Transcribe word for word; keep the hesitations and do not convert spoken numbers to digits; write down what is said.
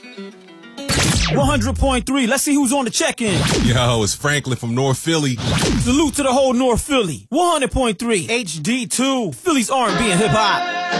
one hundred point three. Let's see who's on the check-in. Yo, it's Franklin from North Philly. Salute to the whole North Philly. one hundred point three H D two. Philly's R and B and hip-hop.